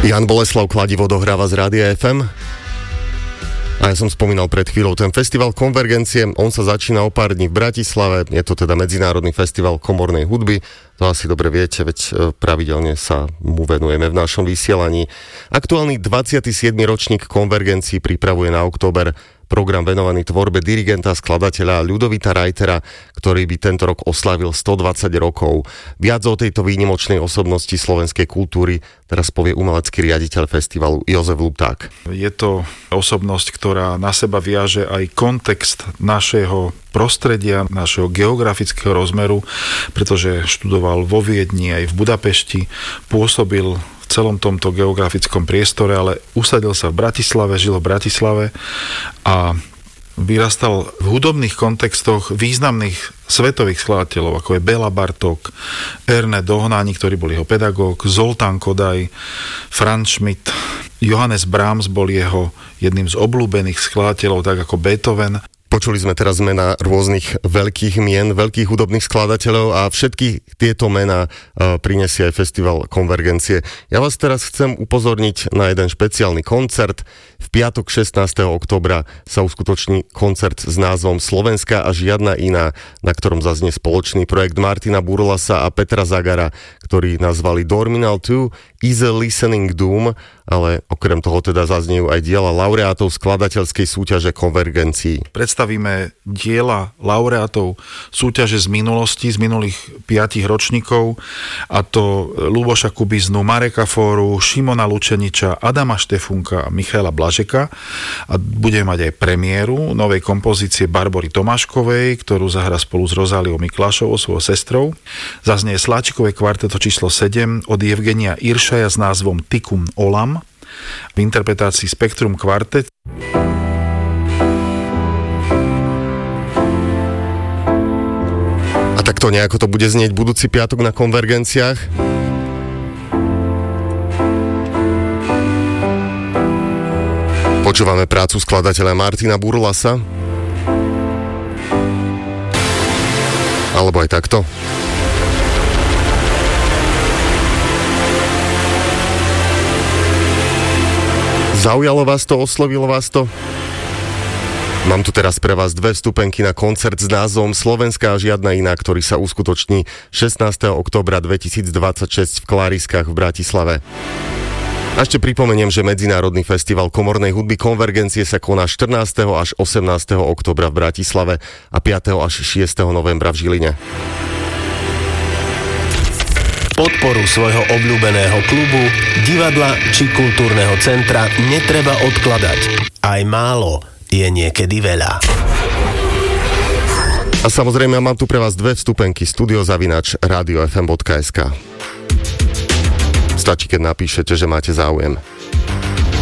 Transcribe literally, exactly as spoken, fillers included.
Jan Boleslav Kladivo dohráva z Rádia ef em. A ja som spomínal pred chvíľou ten festival Konvergencie, on sa začína o pár dní v Bratislave, je to teda Medzinárodný festival komornej hudby, to asi dobre viete, veď pravidelne sa mu venujeme v našom vysielaní. Aktuálny dvadsiaty siedmy ročník Konvergencií pripravuje na október program venovaný tvorbe dirigenta, skladateľa Ľudovita Reitera, ktorý by tento rok oslávil stodvadsať rokov. Viac o tejto výnimočnej osobnosti slovenskej kultúry teraz povie umelecký riaditeľ festivalu Jozef Lupták. Je to osobnosť, ktorá na seba viaže aj kontext našeho prostredia, našeho geografického rozmeru, pretože študoval vo Viedni aj v Budapešti, pôsobil v celom tomto geografickom priestore, ale usadil sa v Bratislave, žil v Bratislave a vyrastal v hudobných kontextoch významných svetových skladateľov, ako je Béla Bartók, Erne Dohnányi, ktorý bol jeho pedagóg, Zoltán Kodaj, Franz Schmidt, Johannes Brahms bol jeho jedným z obľúbených skladateľov, tak ako Beethoven. Počuli sme teraz mená rôznych veľkých mien, veľkých hudobných skladateľov a všetky tieto mená uh, prinesie aj festival Konvergencie. Ja vás teraz chcem upozorniť na jeden špeciálny koncert. V piatok šestnásteho októbra sa uskutoční koncert s názvom Slovenská a žiadna iná, na ktorom zaznie spoločný projekt Martina Burlasa a Petra Zagara, ktorý nazvali Dorminal dva, Easy Listening Doom, ale okrem toho teda zaznejú aj diela laureátov skladateľskej súťaže Konvergencií. Predstavíme diela laureátov súťaže z minulosti, z minulých piatich ročníkov, a to Ľuboša Kubiznu, Mareka Fóru, Šimona Lučeniča, Adama Štefunka a Michaela Blažeka. A budeme mať aj premiéru novej kompozície Barbory Tomáškovej, ktorú zahrá spolu s Rozáliou Miklášovou, svojou sestrou. Zaznie Sláčikové kvarteto číslo sedem od Evgenia Iršaja s názvom Tikkun Olam v interpretácii Spektrum Kvartet. A takto nejako to bude znieť budúci piatok na Konvergenciách. Počúvame prácu skladateľa Martina Burlasa. Alebo aj takto. Zaujalo vás to, oslovilo vás to? Mám tu teraz pre vás dve vstupenky na koncert s názvom Slovenská a žiadna iná, ktorý sa uskutoční šestnásteho októbra dvetisícdvadsaťšesť v Kláriskách v Bratislave. A ešte pripomeniem, že Medzinárodný festival komornej hudby Konvergencie sa koná štrnásteho až osemnásteho októbra v Bratislave a piateho až šiesteho novembra v Žiline. Podporu svojho obľúbeného klubu, divadla či kultúrneho centra netreba odkladať. Aj málo je niekedy veľa. A samozrejme, mám tu pre vás dve vstupenky studio zavináč radio ef em bodka es ká. Stačí, keď napíšete, že máte záujem.